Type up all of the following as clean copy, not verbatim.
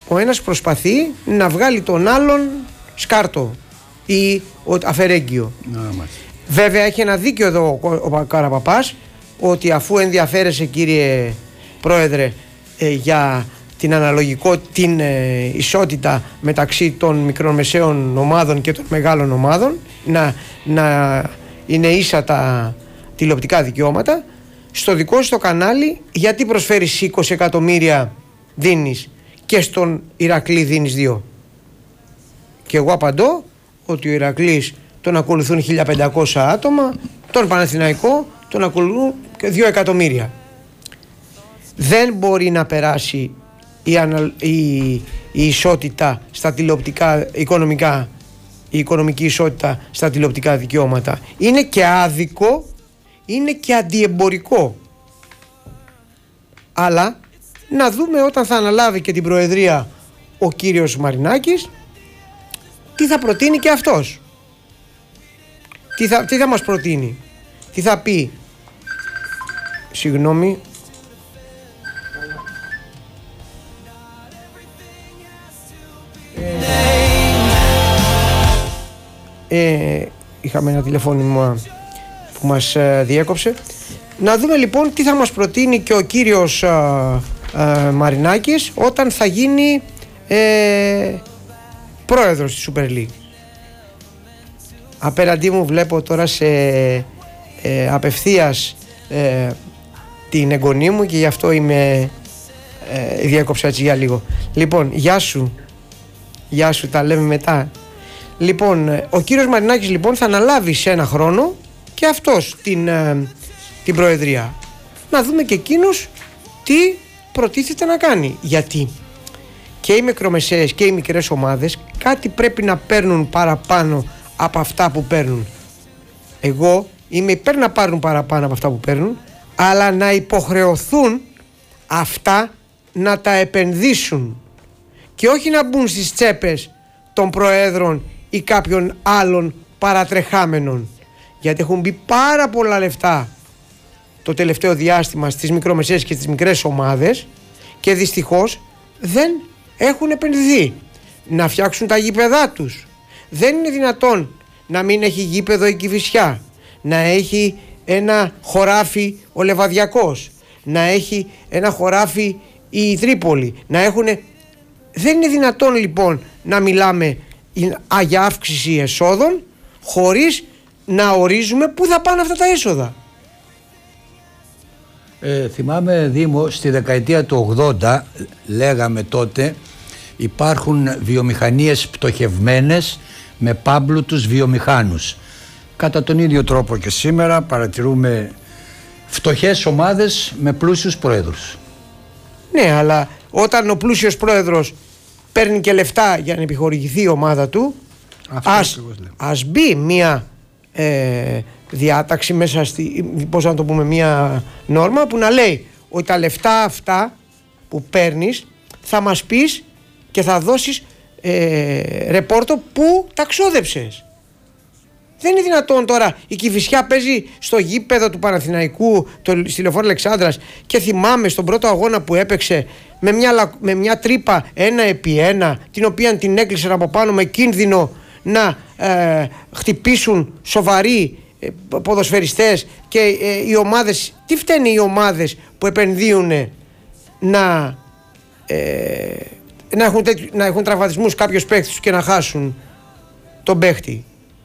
ο ένας προσπαθεί να βγάλει τον άλλον σκάρτο ή αφαιρέγγιο. Βέβαια έχει ένα δίκιο εδώ ο Καραπαπάς, ότι αφού ενδιαφέρεσαι, κύριε Πρόεδρε, για την ισότητα μεταξύ των μικρομεσαίων ομάδων και των μεγάλων ομάδων, να είναι ίσα τα τηλεοπτικά δικαιώματα, στο δικό σου το κανάλι γιατί προσφέρεις 20 εκατομμύρια δίνεις και στον Ηρακλή δίνεις 2? Και εγώ απαντώ ότι ο Ηρακλής τον ακολουθούν 1500 άτομα, τον Παναθηναϊκό τον ακολουθούν 2 εκατομμύρια. Δεν μπορεί να περάσει η ισότητα στα τηλεοπτικά οικονομικά, η οικονομική ισότητα στα τηλεοπτικά δικαιώματα. Είναι και άδικο, είναι και αντιεμπορικό. Αλλά να δούμε όταν θα αναλάβει και την Προεδρία ο κύριος Μαρινάκης, τι θα προτείνει και αυτός. Τι θα μας προτείνει, τι θα πει. Συγγνώμη. Είχαμε ένα τηλεφώνημα που μας διέκοψε. Να δούμε λοιπόν τι θα μας προτείνει και ο κύριος Μαρινάκης όταν θα γίνει πρόεδρος της Super League. Απέναντί μου βλέπω τώρα σε απευθείας την εγγονή μου και γι' αυτό διέκοψα έτσι για λίγο. Λοιπόν, γεια σου, τα λέμε μετά. Λοιπόν, ο κύριος Μαρινάκης λοιπόν θα αναλάβει σε ένα χρόνο και αυτός την Προεδρία. Να δούμε και εκείνος τι προτίθεται να κάνει. Γιατί και οι μικρομεσαίες και οι μικρές ομάδες κάτι πρέπει να παίρνουν παραπάνω από αυτά που παίρνουν. Εγώ είμαι υπέρ να πάρουν παραπάνω από αυτά που παίρνουν, αλλά να υποχρεωθούν αυτά να τα επενδύσουν και όχι να μπουν στις τσέπες των προέδρων ή κάποιων άλλων παρατρεχάμενων, γιατί έχουν μπει πάρα πολλά λεφτά το τελευταίο διάστημα στις μικρομεσαίες και στις μικρές ομάδες και δυστυχώς δεν έχουν επενδυθεί να φτιάξουν τα γήπεδά τους. Δεν είναι δυνατόν να μην έχει γήπεδο η Κηφισιά, να έχει ένα χωράφι ο Λεβαδιακός, να έχει ένα χωράφι η Τρίπολη, να έχουν... Δεν είναι δυνατόν λοιπόν να μιλάμε για αύξηση εσόδων χωρίς να ορίζουμε πού θα πάνε αυτά τα έσοδα. Θυμάμαι, Δήμο, στη δεκαετία του 80 λέγαμε τότε υπάρχουν βιομηχανίες πτωχευμένες με πάμπλουτους βιομηχάνους. Κατά τον ίδιο τρόπο και σήμερα παρατηρούμε φτωχές ομάδες με πλούσιους πρόεδρους. Ναι, αλλά όταν ο πλούσιος πρόεδρος παίρνει και λεφτά για να επιχορηγηθεί η ομάδα του, ας μπει μια διάταξη μέσα πώς να το πούμε, μια νόρμα που να λέει ότι τα λεφτά αυτά που παίρνεις θα μας πεις και θα δώσεις ρεπόρτο που τα ξόδεψες. Δεν είναι δυνατόν τώρα η Κηφισιά παίζει στο γήπεδο του Παναθηναϊκού στη Λεωφόρο Αλεξάνδρας και θυμάμαι στον πρώτο αγώνα που έπαιξε με μια τρύπα 1x1 την οποία την έκλεισαν από πάνω με κίνδυνο να χτυπήσουν σοβαροί ποδοσφαιριστές και οι ομάδες, τι φταίνε οι ομάδες που επενδύουν να έχουν τραυματισμούς κάποιους παίκτες και να χάσουν τον παίκτη.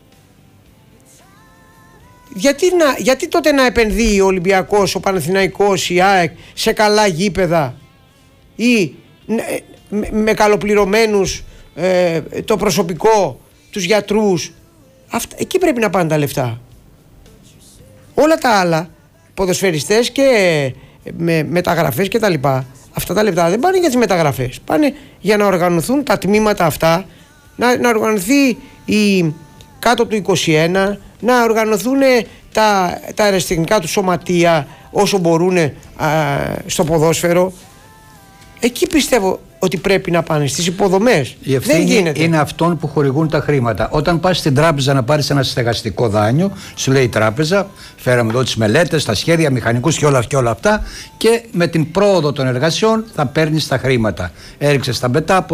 Γιατί τότε να επενδύει ο Ολυμπιακός, ο Παναθηναϊκός, η ΑΕΚ σε καλά γήπεδα ή με καλοπληρωμένους το προσωπικό, τους γιατρούς? Εκεί πρέπει να πάνε τα λεφτά. Όλα τα άλλα, ποδοσφαιριστές και μεταγραφές και τα λοιπά, αυτά τα λεφτά δεν πάνε για τις μεταγραφές. Πάνε για να οργανωθούν τα τμήματα αυτά, να οργανωθεί η κάτω του 21, να οργανωθούν τα αεραστεχνικά του σωματεία όσο μπορούν στο ποδόσφαιρο. Εκεί πιστεύω ότι πρέπει να πάνε, στις υποδομές. Η ευθύνη είναι αυτών που χορηγούν τα χρήματα. Όταν πας στην τράπεζα να πάρεις ένα στεγαστικό δάνειο, σου λέει η τράπεζα, φέραμε εδώ τις μελέτες, τα σχέδια, μηχανικούς και όλα αυτά, και με την πρόοδο των εργασιών θα παίρνεις τα χρήματα. Έριξες τα μπετά.